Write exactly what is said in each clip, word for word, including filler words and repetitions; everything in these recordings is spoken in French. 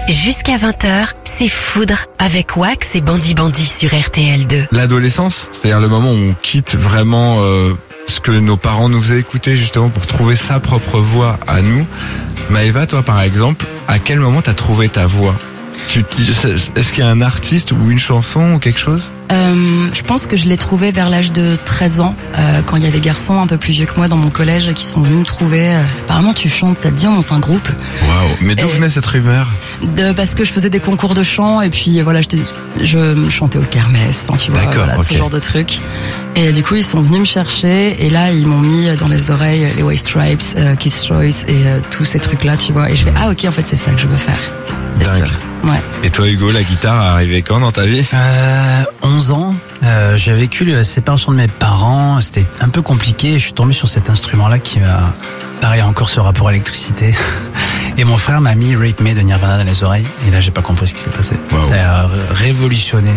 Jusqu'à vingt heures, c'est Foudre avec Wax et Bandi Bandi sur R T L deux. L'adolescence, c'est-à-dire le moment où on quitte vraiment euh, ce que nos parents nous faisaient écouter justement pour trouver sa propre voix à nous. Maëva, toi par exemple, à quel moment t'as trouvé ta voix ? Tu, est-ce qu'il y a un artiste ou une chanson ou quelque chose ? Euh, je pense que je l'ai trouvé vers l'âge de treize ans, euh, quand il y a des garçons un peu plus vieux que moi dans mon collège qui sont venus me trouver. Euh, apparemment tu chantes, ça te dit on monte un groupe. Waouh. Mais d'où et venait cette rumeur ? De parce que je faisais des concours de chant et puis voilà, je, je chantais au kermesse, enfin tu vois, voilà, okay. Ce genre de trucs. Et du coup ils sont venus me chercher et là ils m'ont mis dans les oreilles les White Stripes, euh, Kids Choice et euh, tous ces trucs là, tu vois. Et je fais ah ok en fait c'est ça que je veux faire. C'est Dingue. Sûr. Ouais. Et toi Hugo, la guitare est arrivée quand dans ta vie ? euh, onze ans. Euh, j'ai vécu la séparation de mes parents. C'était un peu compliqué. Je suis tombé sur cet instrument-là qui m'a... Pareil, encore ce rapport à l'électricité. Et mon frère m'a mis Rape Me de Nirvana dans les oreilles. Et là, j'ai pas compris ce qui s'est passé. Wow. Ça a révolutionné.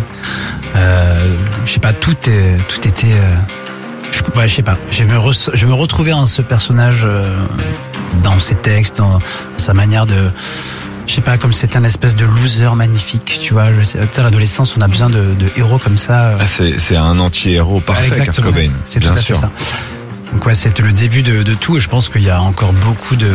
Euh, je sais pas, tout, est, tout était... Euh, je, ouais, je sais pas. Je me, re, je me retrouvais en ce personnage, euh, dans ses textes, dans, dans sa manière de... Je sais pas, comme c'est un espèce de loser magnifique, tu vois. Tu sais, à l'adolescence, on a besoin de, de héros comme ça. Ah, c'est, c'est un anti-héros parfait, Kurt Cobain. C'est tout à fait ça. Donc ouais, c'était le début de, de tout et je pense qu'il y a encore beaucoup de,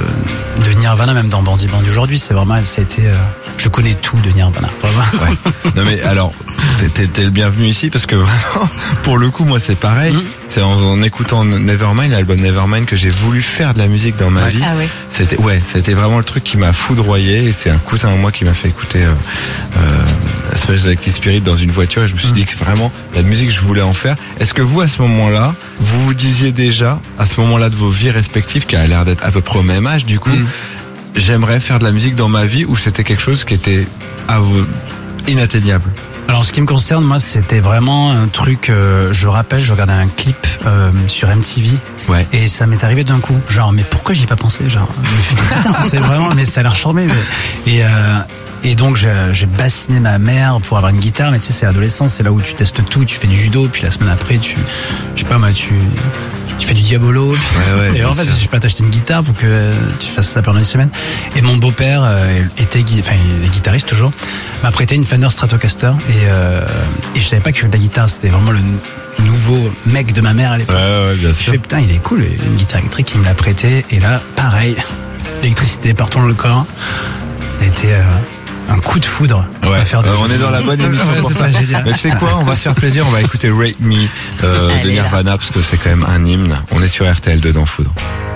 de Nirvana, même dans Bandi Bandi aujourd'hui. C'est vraiment, ça a été, euh, je connais tout de Nirvana. Vraiment. Ouais. Non mais alors, t'es, t'es le bienvenu ici parce que vraiment, pour le coup, moi c'est pareil. Mmh. C'est en, en écoutant Nevermind, l'album Nevermind, que j'ai voulu faire de la musique dans ma ouais. vie. Ah ouais. C'était, ouais, c'était vraiment le truc qui m'a foudroyé et c'est un cousin à moi qui m'a fait écouter euh, euh, Smash Electric Spirit dans une voiture et je me suis mmh. dit que vraiment la musique je voulais en faire. Est-ce que vous à ce moment-là, vous vous disiez déjà à ce moment-là de vos vies respectives, qui a l'air d'être à peu près au même âge du coup, mmh. j'aimerais faire de la musique dans ma vie, ou c'était quelque chose qui était à vous inatteignable? Alors, ce qui me concerne, moi, c'était vraiment un truc. Euh, je rappelle, je regardais un clip euh, sur M T V, ouais. Et ça m'est arrivé d'un coup. Genre, mais pourquoi j'y ai pas pensé? Genre, c'est vraiment, mais ça a l'air charmé. Mais, et euh, et donc, j'ai, j'ai bassiné ma mère pour avoir une guitare. Mais tu sais, c'est l'adolescence, c'est là où tu testes tout. Tu fais du judo, puis la semaine après, tu, je sais pas moi, tu. Tu fais du diabolo. Ouais, ouais, et en fait, je peux t'acheter une guitare pour que tu fasses ça pendant une semaine. Et mon beau-père euh, était, enfin, il est guitariste toujours, m'a prêté une Fender Stratocaster et euh, et je savais pas que je jouais de la guitare. C'était vraiment le nouveau mec de ma mère à l'époque. Ouais, ouais, bien je sûr. fais putain, il est cool, une guitare électrique, il me l'a prêté. Et là, pareil, l'électricité partout dans le corps. Ça a été euh, un coup de foudre. Ouais. Faire euh, on est dans la bonne émission ouais, pour ça. ça. Mais tu sais quoi, on va se faire plaisir, on va écouter Rape Me euh, de Nirvana parce que c'est quand même un hymne. On est sur R T L deux dans Foudre.